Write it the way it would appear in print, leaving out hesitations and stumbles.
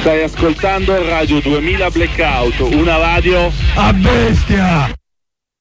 Stai ascoltando Radio 2000 Blackout, una radio a bestia!